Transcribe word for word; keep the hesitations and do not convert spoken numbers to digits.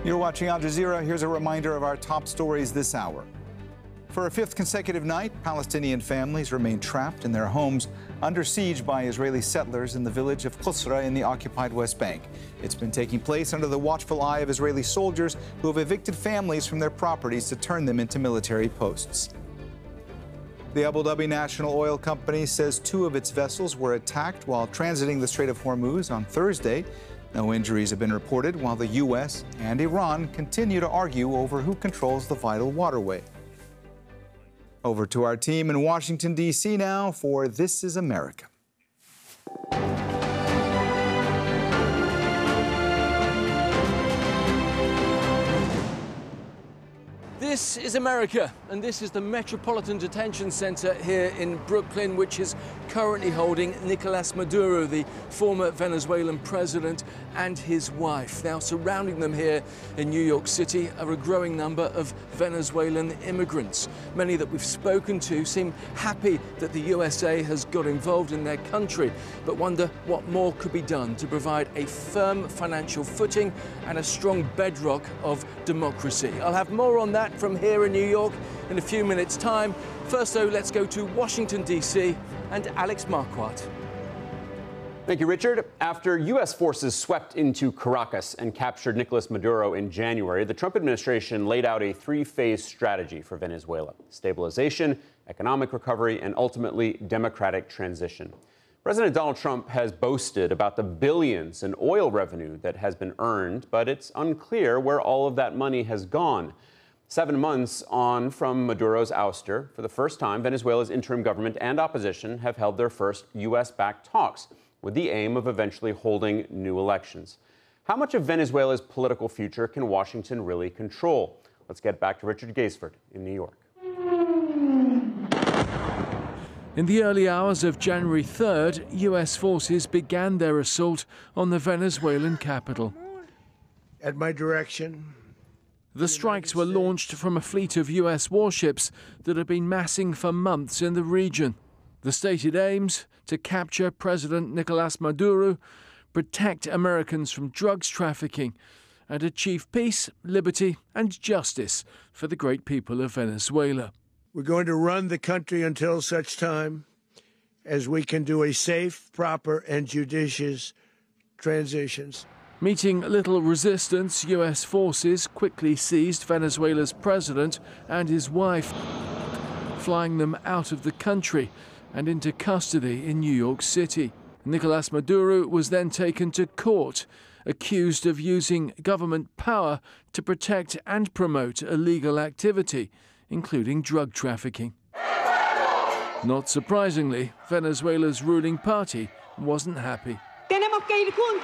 You're watching Al Jazeera. Here's a reminder of our top stories this hour. For a fifth consecutive night, Palestinian families remain trapped in their homes under siege by Israeli settlers in the village of Qusra in the occupied West Bank. It's been taking place under the watchful eye of Israeli soldiers who have evicted families from their properties to turn them into military posts. The Abu Dhabi National Oil Company says two of its vessels were attacked while transiting the Strait of Hormuz on Thursday. No injuries have been reported, while the U S and Iran continue to argue over who controls the vital waterway. Over to our team in Washington, D C now for This is America. This is America, and this is the Metropolitan Detention Center here in Brooklyn, which is currently holding Nicolas Maduro, the former Venezuelan president, and his wife. Now, surrounding them here in New York City are a growing number of Venezuelan immigrants. Many that we've spoken to seem happy that the U S A has got involved in their country, but wonder what more could be done to provide a firm financial footing and a strong bedrock of democracy. I'll have more on that from here in New York in a few minutes' time. First, though, let's go to Washington, D C and Alex Marquardt. Thank you, Richard. After U S forces swept into Caracas and captured Nicolas Maduro in January, the Trump administration laid out a three-phase strategy for Venezuela: stabilization, economic recovery, and ultimately democratic transition. President Donald Trump has boasted about the billions in oil revenue that has been earned, but it's unclear where all of that money has gone. Seven months on from Maduro's ouster, for the first time, Venezuela's interim government and opposition have held their first U S-backed talks with the aim of eventually holding new elections. How much of Venezuela's political future can Washington really control? Let's get back to Richard Gaisford in New York. In the early hours of January third, U S forces began their assault on the Venezuelan capital. At my direction, the strikes were launched from a fleet of U S warships that had been massing for months in the region. The stated aims: to capture President Nicolas Maduro, protect Americans from drugs trafficking, and achieve peace, liberty, and justice for the great people of Venezuela. We're going to run the country until such time as we can do a safe, proper, and judicious transitions. Meeting little resistance, U S forces quickly seized Venezuela's president and his wife, flying them out of the country and into custody in New York City. Nicolas Maduro was then taken to court, accused of using government power to protect and promote illegal activity, including drug trafficking. Not surprisingly, Venezuela's ruling party wasn't happy.